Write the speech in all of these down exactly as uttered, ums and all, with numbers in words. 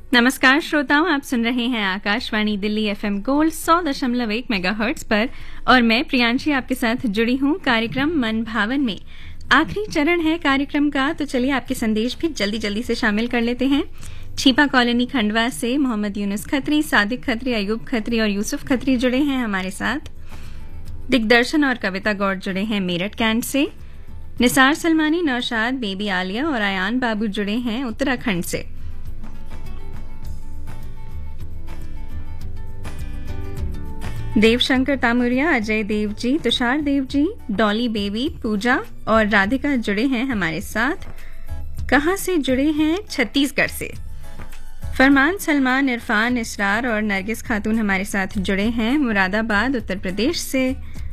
नमस्कार श्रोताओं, आप सुन रहे हैं आकाशवाणी दिल्ली एफएम गोल्ड सौ दशमलव एक मेगाहर्ट्ज पर और मैं प्रियांशी आपके साथ जुड़ी हूं कार्यक्रम मन भावन में। आखिरी चरण है कार्यक्रम का, तो चलिए आपके संदेश भी जल्दी जल्दी से शामिल कर लेते हैं। छीपा कॉलोनी खंडवा से मोहम्मद यूनुस खत्री, सादिक खत्री, अयूब खत्री और यूसुफ खत्री जुड़े हैं हमारे साथ। दिग्दर्शन और कविता गौड़ जुड़े हैं मेरठ कैंट से। निसार सलमानी, नौशाद, बेबी आलिया और अयान बाबू जुड़े हैं उत्तराखंड से। देवशंकर तामुरिया, अजय देव जी, तुषार देव जी, डॉली बेबी, पूजा और राधिका जुड़े हैं हमारे साथ। कहां से जुड़े हैं? छत्तीसगढ़ से। फरमान, सलमान, इरफान, इसरार और नरगिस खातून हमारे साथ जुड़े हैं मुरादाबाद उत्तर प्रदेश से।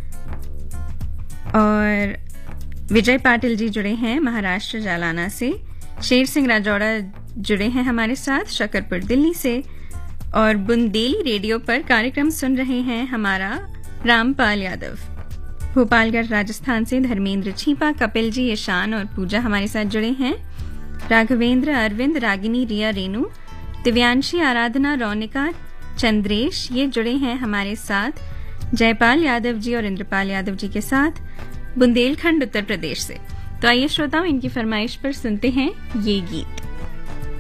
और विजय पाटिल जी जुड़े हैं महाराष्ट्र जालाना से। शेर सिंह राजौड़ा जुड़े हैं हमारे साथ शकरपुर दिल्ली से। और बुंदेली रेडियो पर कार्यक्रम सुन रहे हैं हमारा रामपाल यादव। भोपालगढ़ राजस्थान से धर्मेंद्र छीपा, कपिल जी, ईशान और पूजा हमारे साथ जुड़े हैं। राघवेंद्र, अरविंद, रागिनी, रिया, रेनू, दिव्यांशी, आराधना, रौनिका, चंद्रेश ये जुड़े हैं हमारे साथ जयपाल यादव जी और इंद्रपाल यादव जी के साथ बुंदेलखंड उत्तर प्रदेश से। तो आइए श्रोताओं, इनकी फरमाइश पर सुनते हैं ये गीत।